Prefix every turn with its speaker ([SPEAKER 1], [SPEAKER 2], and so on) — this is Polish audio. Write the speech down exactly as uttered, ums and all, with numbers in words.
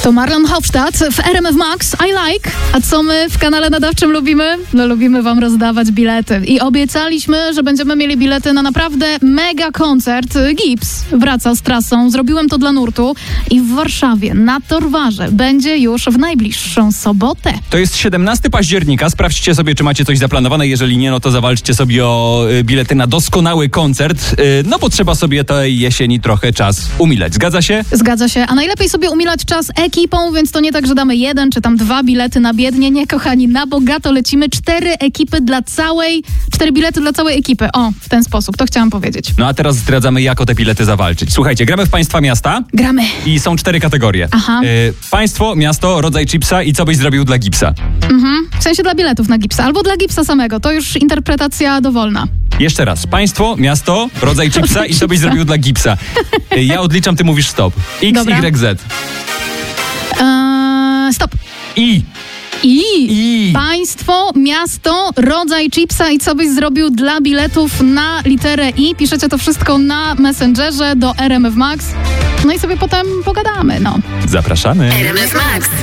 [SPEAKER 1] To Marlon Hofstadt w R M F Max I Like. A co my w kanale nadawczym lubimy? No lubimy wam rozdawać bilety. I obiecaliśmy, że będziemy mieli bilety na naprawdę mega koncert. Gips wraca z trasą. Zrobiłem to dla nurtu. I w Warszawie na Torwarze będzie już w najbliższą sobotę.
[SPEAKER 2] To jest siedemnastego października. Sprawdźcie sobie, czy macie coś zaplanowane. Jeżeli nie, no to zawalczcie sobie o y, bilety na doskonały koncert. Y, no bo trzeba sobie tej jesieni trochę czas umilać. Zgadza się?
[SPEAKER 1] Zgadza się. A najlepiej sobie umilać czas ekipą, więc to nie tak, że damy jeden czy tam dwa bilety na biednie. Nie, kochani, na bogato lecimy. Cztery ekipy dla całej, cztery bilety dla całej ekipy. O, w ten sposób. To chciałam powiedzieć.
[SPEAKER 2] No a teraz zdradzamy, jak o te bilety zawalczyć. Słuchajcie, gramy w państwa miasta.
[SPEAKER 1] Gramy.
[SPEAKER 2] I są cztery kategorie.
[SPEAKER 1] Aha.
[SPEAKER 2] Y, państwo, miasto, rodzaj chipsa i co byś zrobił dla Gipsa.
[SPEAKER 1] Mhm. W sensie dla biletów na Gipsa. Albo dla Gipsa samego. To już interpretacja dowolna.
[SPEAKER 2] Jeszcze raz. Państwo, miasto, rodzaj chipsa i co byś zrobił dla Gipsa. Y, ja odliczam, ty mówisz stop. X,
[SPEAKER 1] Dobra.
[SPEAKER 2] Y, Z.
[SPEAKER 1] Eee, stop.
[SPEAKER 2] I.
[SPEAKER 1] I.
[SPEAKER 2] I.
[SPEAKER 1] Państwo, miasto, rodzaj chipsa i co byś zrobił dla biletów na literę I. Piszecie to wszystko na Messengerze do R M F Max. No i sobie potem pogadamy, no.
[SPEAKER 2] Zapraszamy.
[SPEAKER 3] R M F Max.